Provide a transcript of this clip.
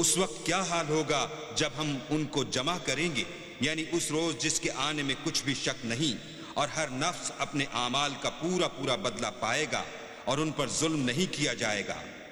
उस वक्त क्या हाल होगा जब हम उनको जमा करेंगे, यानी उस रोज जिसके आने में कुछ भी शक नहीं, और हर नफ्स अपने आमाल का पूरा पूरा बदला पाएगा और उन पर जुल्म नहीं किया जाएगा।